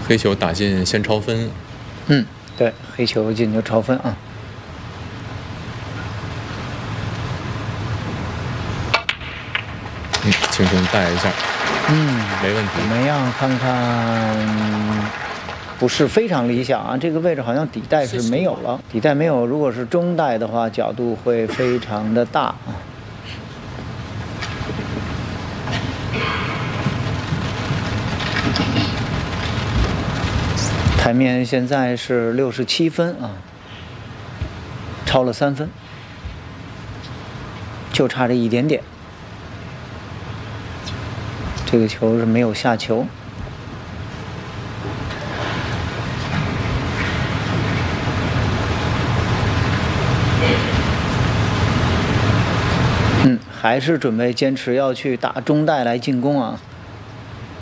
黑球打进先超分。 对，黑球进球超分啊。 轻轻带一下。没问题。 怎么样？看看，不是非常理想啊。这个位置好像底带是没有了，底带没有。如果是中带的话，角度会非常的大啊。台面现在是67分啊，超了3分，就差这一点点。这个球是没有下球。还是准备坚持要去打中带来进攻啊。